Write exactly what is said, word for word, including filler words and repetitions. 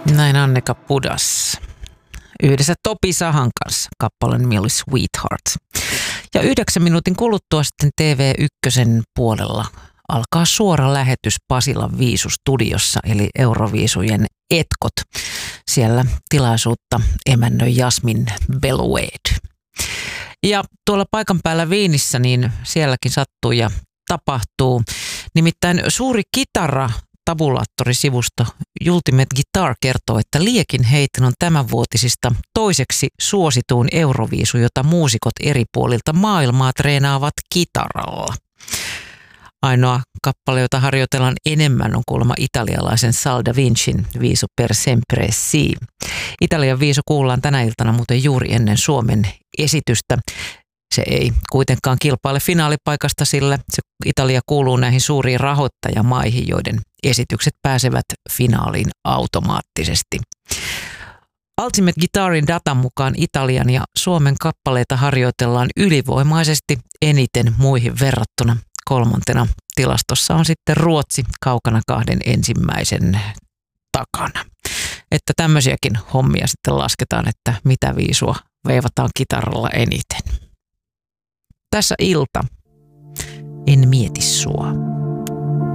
Näin Annika Pudas yhdessä Topi Sahan kanssa kappaleen nimi Sweetheart. Ja yhdeksän minuutin kuluttua sitten T V yksi puolella alkaa suora lähetys Pasilan Viisu-studiossa, eli Euroviisujen etkot. Siellä tilaisuutta emännöi Jasmin Beloued. Ja tuolla paikan päällä Viinissä, niin sielläkin sattuu ja tapahtuu. Nimittäin suuri kitara tabulaattorisivusto Ultimate Guitar kertoo, että Liekin heitin on tämänvuotisista toiseksi suosituin Euroviisu, jota muusikot eri puolilta maailmaa treenaavat kitaralla. Ainoa kappale, jota harjoitellaan enemmän, on kuulemma italialaisen Sal da Vincin viisu Per Sempre Si. Italian viisu kuullaan tänä iltana muuten juuri ennen Suomen esitystä. Se ei kuitenkaan kilpaile finaalipaikasta, sillä se Italia kuuluu näihin suuriin rahoittajamaihin, joiden esitykset pääsevät finaaliin automaattisesti. Ultimate Guitarin datan mukaan Italian ja Suomen kappaleita harjoitellaan ylivoimaisesti eniten muihin verrattuna. Kolmantena tilastossa on sitten Ruotsi kaukana kahden ensimmäisen takana. Että tämmöisiäkin hommia sitten lasketaan, että mitä viisua veivataan kitaralla eniten. Tässä ilta. En mieti sua.